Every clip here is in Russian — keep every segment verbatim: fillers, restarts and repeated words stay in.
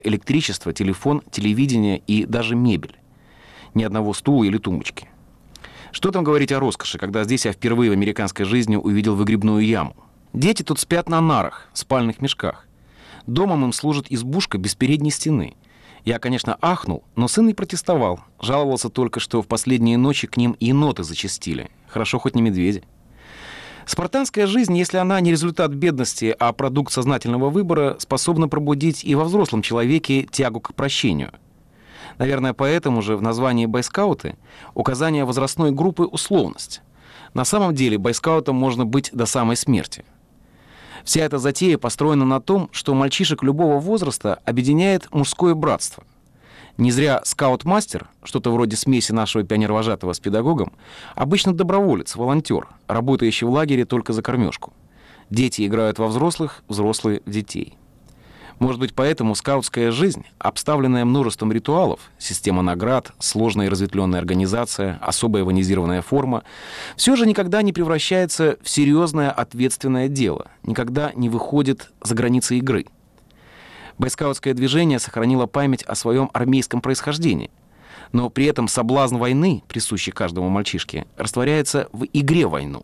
электричество, телефон, телевидение и даже мебель. Ни одного стула или тумбочки. Что там говорить о роскоши, когда здесь я впервые в американской жизни увидел выгребную яму. Дети тут спят на нарах, спальных мешках. Домом им служит избушка без передней стены. Я, конечно, ахнул, но сын не протестовал. Жаловался только, что в последние ночи к ним еноты зачастили. Хорошо, хоть не медведи. Спартанская жизнь, если она не результат бедности, а продукт сознательного выбора, способна пробудить и во взрослом человеке тягу к прощению. Наверное, поэтому же в названии «бойскауты» указание возрастной группы условность. На самом деле бойскаутом можно быть до самой смерти. Вся эта затея построена на том, что мальчишек любого возраста объединяет мужское братство. Не зря скаут-мастер, что-то вроде смеси нашего пионервожатого с педагогом, обычно доброволец, волонтер, работающий в лагере только за кормежку. Дети играют во взрослых, взрослые в детей. Может быть, поэтому скаутская жизнь, обставленная множеством ритуалов, система наград, сложная и разветвленная организация, особая военизированная форма, все же никогда не превращается в серьезное ответственное дело, никогда не выходит за границы игры. Бойскаутское движение сохранило память о своем армейском происхождении, но при этом соблазн войны, присущий каждому мальчишке, растворяется в игре в войну.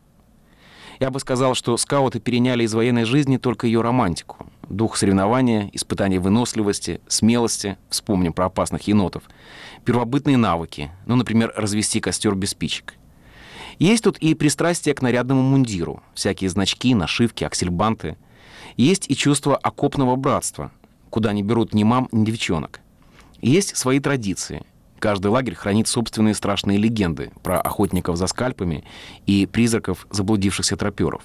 Я бы сказал, что скауты переняли из военной жизни только ее романтику. Дух соревнования, испытания выносливости, смелости, вспомним про опасных енотов, первобытные навыки, ну, например, развести костер без спичек. Есть тут и пристрастие к нарядному мундиру, всякие значки, нашивки, аксельбанты. Есть и чувство окопного братства, куда не берут ни мам, ни девчонок. Есть свои традиции. Каждый лагерь хранит собственные страшные легенды про охотников за скальпами и призраков заблудившихся троперов.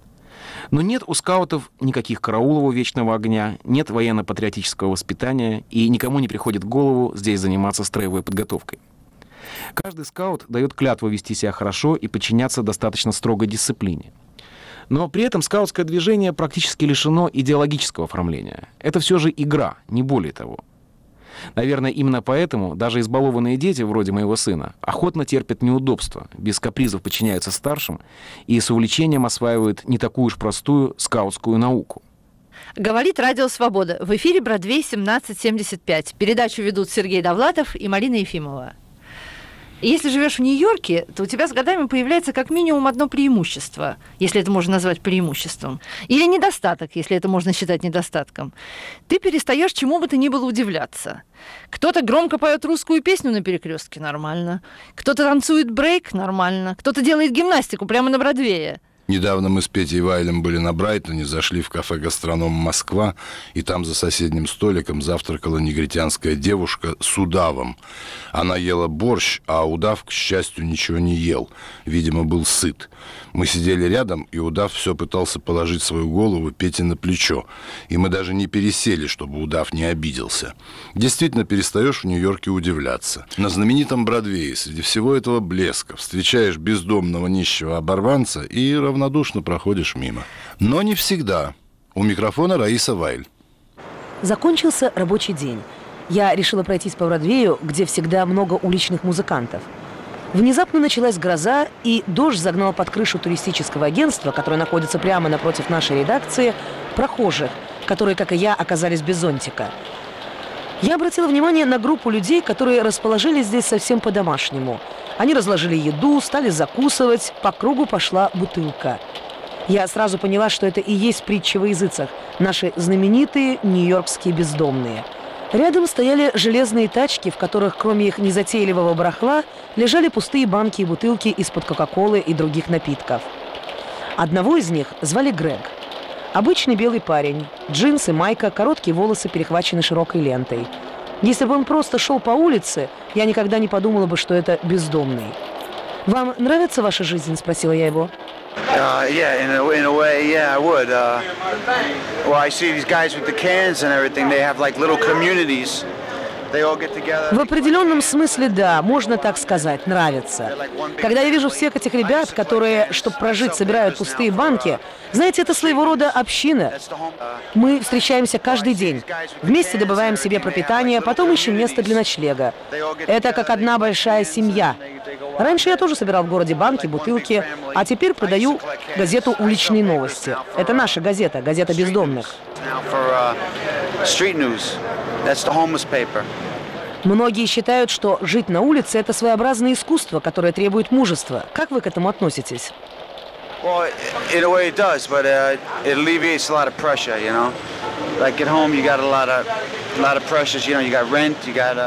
Но нет у скаутов никаких караулов у вечного огня, нет военно-патриотического воспитания, и никому не приходит в голову здесь заниматься строевой подготовкой. Каждый скаут дает клятву вести себя хорошо и подчиняться достаточно строгой дисциплине. Но при этом скаутское движение практически лишено идеологического оформления. Это все же игра, не более того. Наверное, именно поэтому даже избалованные дети, вроде моего сына, охотно терпят неудобства, без капризов подчиняются старшим и с увлечением осваивают не такую уж простую скаутскую науку. Говорит Радио Свобода. В эфире Бродвей семнадцать семьдесят пять. Передачу ведут Сергей Довлатов и Марина Ефимова. И если живешь в Нью-Йорке, то у тебя с годами появляется как минимум одно преимущество, если это можно назвать преимуществом, или недостаток, если это можно считать недостатком. Ты перестаешь чему бы то ни было удивляться. Кто-то громко поет русскую песню на перекрестке — нормально. Кто-то танцует брейк — нормально. Кто-то делает гимнастику прямо на Бродвее. Недавно мы с Петей Вайлем были на Брайтоне, зашли в кафе «Гастроном Москва», и там за соседним столиком завтракала негритянская девушка с удавом. Она ела борщ, а удав, к счастью, ничего не ел. Видимо, был сыт. Мы сидели рядом, и удав все пытался положить свою голову Пете на плечо. И мы даже не пересели, чтобы удав не обиделся. Действительно, перестаешь в Нью-Йорке удивляться. На знаменитом Бродвее среди всего этого блеска встречаешь бездомного нищего оборванца и равнодушно проходишь мимо. Но не всегда. У микрофона Раиса Вайль. Закончился рабочий день. Я решила пройтись по Бродвею, где всегда много уличных музыкантов. Внезапно началась гроза, и дождь загнал под крышу туристического агентства, которое находится прямо напротив нашей редакции, прохожих, которые, как и я, оказались без зонтика. Я обратила внимание на группу людей, которые расположились здесь совсем по-домашнему. Они разложили еду, стали закусывать, по кругу пошла бутылка. Я сразу поняла, что это и есть притча во языцах, наши знаменитые нью-йоркские бездомные. Рядом стояли железные тачки, в которых, кроме их незатейливого барахла, лежали пустые банки и бутылки из-под кока-колы и других напитков. Одного из них звали Грег. Обычный белый парень, джинсы, майка, короткие волосы перехвачены широкой лентой. Если бы он просто шел по улице, я никогда не подумала бы, что это бездомный. «Вам нравится ваша жизнь?» – спросила я его. Uh, yeah, in a, in a way, yeah, I would. Uh, well, I see these guys with the cans and everything. They have like little communities. They all get together. В определенном смысле, да, можно так сказать, нравится. Когда я вижу всех этих ребят, которые, чтобы прожить, собирают пустые банки, знаете, это своего рода община. Мы встречаемся каждый день. Вместе добываем себе пропитание, потом ищем место для ночлега. Это как одна большая семья. Раньше я тоже собирал в городе банки, бутылки, а теперь продаю газету «Уличные новости». Это наша газета, газета бездомных. That's the homeless paper. Многие считают, что жить на улице – это своеобразное искусство, которое требует мужества. Как вы к этому относитесь? Well, in a way it does, but uh, it alleviates a lot of pressure, you know. Like at home, you got a lot of, a lot of pressures. You know, you got rent, you got uh,